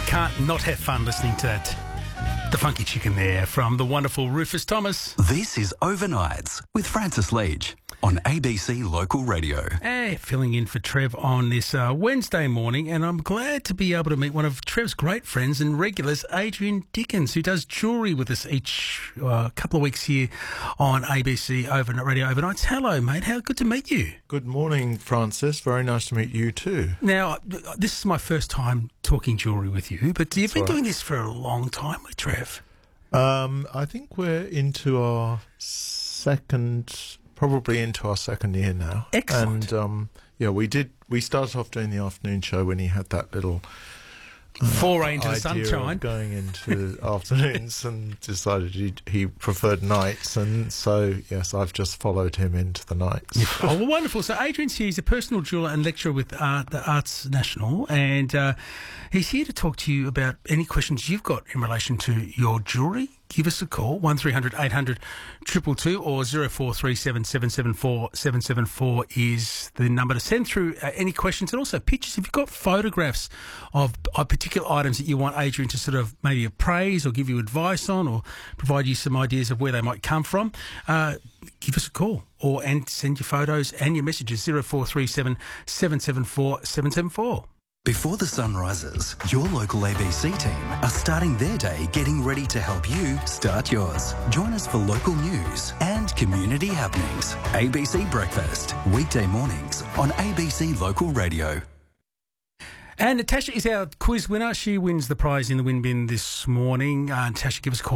can't not have fun listening to that. The Funky Chicken there from the wonderful Rufus Thomas. This is Overnights with Francis Leach on ABC Local Radio. Hey, filling in for Trev on this Wednesday morning, and I'm glad to be able to meet one of Trev's great friends and regulars, Adrian Dickens, who does jewellery with us each couple of weeks here on ABC Radio Overnights. Hello, mate. How good to meet you. Good morning, Francis. Very nice to meet you too. Now, this is my first time talking jewellery with you, but you've been doing this for a long time with Trev. I think we're into our probably into our second year now. Excellent. And we started off doing the afternoon show when he had that little foray into the idea sunshine, of going into afternoons, and decided he preferred nights, and so yes, I've just followed him into the nights. Oh, well, wonderful. So Adrian's here. He's a personal jeweller and lecturer with the Arts National, and he's here to talk to you about any questions you've got in relation to your jewellery. Give us a call, 1300 800 222 or 0437 774 774 is the number to send through any questions, and also pictures. If you've got photographs of particular items that you want Adrian to sort of maybe appraise or give you advice on, or provide you some ideas of where they might come from, give us a call and send your photos and your messages, 0437 774 774. Before the sun rises, your local ABC team are starting their day getting ready to help you start yours. Join us for local news and community happenings. ABC Breakfast, weekday mornings on ABC Local Radio. And Natasha is our quiz winner. She wins the prize in the win bin this morning. Natasha, give us a call.